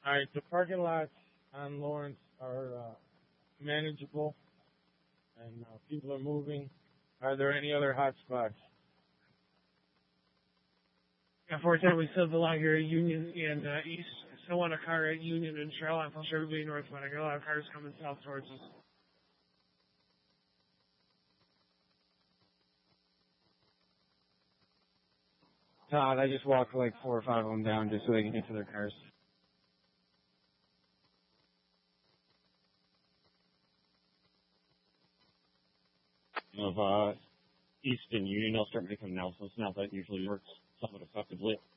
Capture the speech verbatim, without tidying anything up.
All right, the parking lots on Lawrence are uh, manageable, and uh, people are moving. Are there any other hot spots? Unfortunately, we still belong here at Union and uh, East. I still want a car at Union and Trail. I'm from Sherwood Northwood. I got a lot of cars coming south towards us. Todd, I just walked like four or five of them down just so they can get to their cars. Of uh, East and Union, I'll start making announcements now. That usually works somewhat effectively.